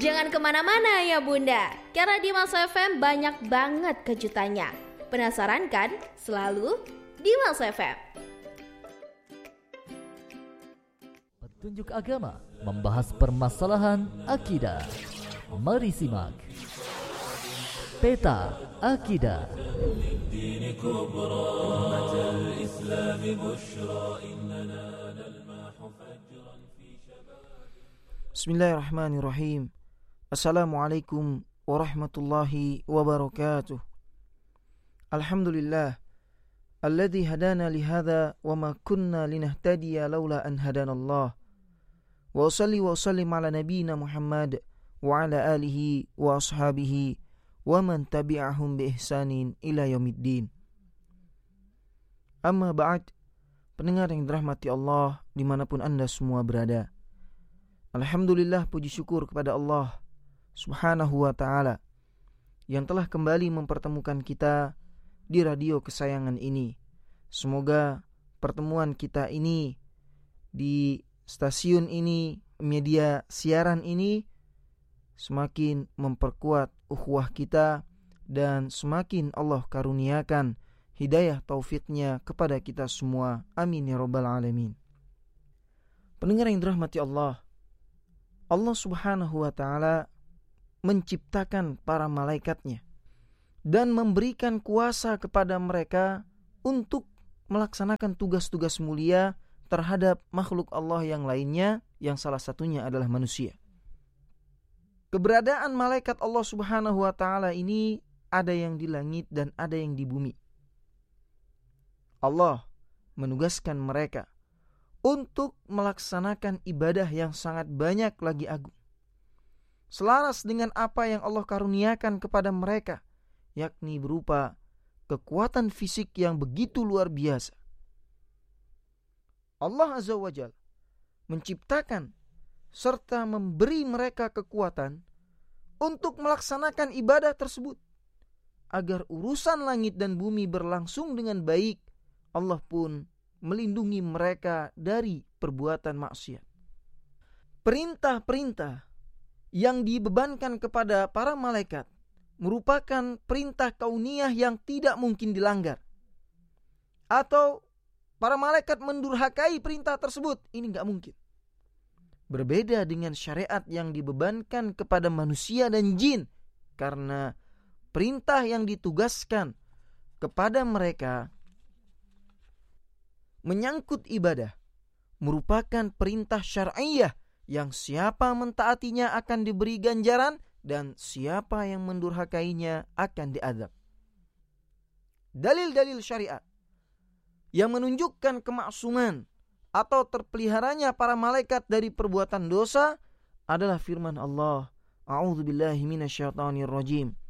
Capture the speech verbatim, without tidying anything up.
Jangan kemana-mana ya bunda, karena di Masa F M banyak banget kejutannya. Penasaran kan? Selalu di Masa F M. Petunjuk agama membahas permasalahan akidah. Mari simak Peta Akidah. Bismillahirrahmanirrahim. Assalamualaikum warahmatullahi wabarakatuh. Alhamdulillah alladzi hadana lihadza wa ma kunna linahtadiya laula an hadanallah. Wa usalli wa usallim ala nabiyyina Muhammad wa ala alihi wa ashabihi wa man tabi'ahum bi ihsanin ila yaumiddin. Amma ba'd, pendengar yang dirahmati Allah dimanapun Anda semua berada. Alhamdulillah, puji syukur kepada Allah Subhanahu wa ta'ala yang telah kembali mempertemukan kita di radio kesayangan ini. Semoga pertemuan kita ini di stasiun ini, media siaran ini semakin memperkuat ukhuwah kita dan semakin Allah karuniakan hidayah taufiknya kepada kita semua. Amin ya rabbal alamin. Pendengar yang dirahmati Allah, Allah Subhanahu wa ta'ala menciptakan para malaikatnya dan memberikan kuasa kepada mereka untuk melaksanakan tugas-tugas mulia terhadap makhluk Allah yang lainnya, yang salah satunya adalah manusia. Keberadaan malaikat Allah Subhanahu wa ta'ala ini ada yang di langit dan ada yang di bumi. Allah menugaskan mereka untuk melaksanakan ibadah yang sangat banyak lagi agung, selaras dengan apa yang Allah karuniakan kepada mereka, yakni berupa kekuatan fisik yang begitu luar biasa. Allah Azza wa Jalla menciptakan serta memberi mereka kekuatan untuk melaksanakan ibadah tersebut, agar urusan langit dan bumi berlangsung dengan baik. Allah pun melindungi mereka dari perbuatan maksiat. Perintah-perintah yang dibebankan kepada para malaikat merupakan perintah kauniyah yang tidak mungkin dilanggar, atau para malaikat mendurhakai perintah tersebut. Ini gak mungkin. Berbeda dengan syariat yang dibebankan kepada manusia dan jin, karena perintah yang ditugaskan kepada mereka menyangkut ibadah merupakan perintah syar'iyah yang siapa mentaatinya akan diberi ganjaran dan siapa yang mendurhakainya akan diazab. Dalil-dalil syariat yang menunjukkan kemaksuman atau terpeliharanya para malaikat dari perbuatan dosa adalah firman Allah, A'udzubillahi minasyaitonirrajim.